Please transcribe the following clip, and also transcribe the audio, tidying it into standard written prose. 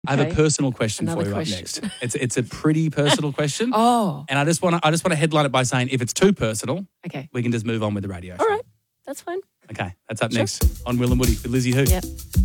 I have a Okay. personal question Another for you question. up next. It's a pretty personal question. Oh, And I just want to headline it by saying if it's too personal, okay. we can just move on with the radio show. All right. That's fine. Okay, that's up next on Will and Woody with Lizzie Who. Yep.